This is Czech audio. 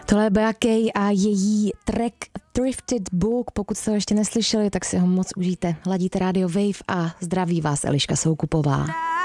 Tohle je Bea Kay a její track Thrifted Book. Pokud jste ho ještě neslyšeli, tak si ho moc užijte. Ladíte Radio Wave a zdraví vás Eliška Soukupová.